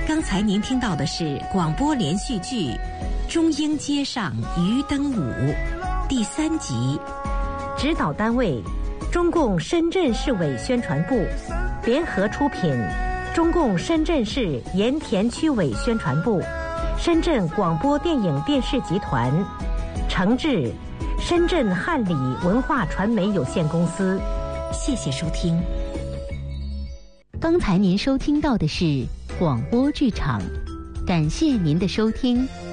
刚才您听到的是广播连续剧《中英街上渔灯舞》第3集，指导单位中共深圳市委宣传部，联合出品中共深圳市盐田区委宣传部、深圳广播电影电视集团，承制深圳汉理文化传媒有限公司。谢谢收听。 刚才您收听到的是广播剧场，感谢您的收听。